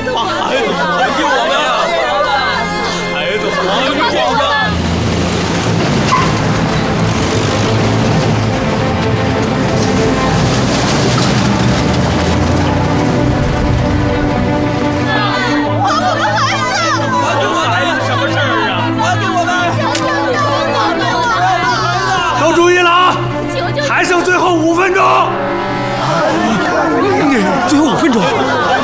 把孩子还给我们呀！孩子还给我们！ 都注意了啊！还剩最后5分钟。 最后5分钟。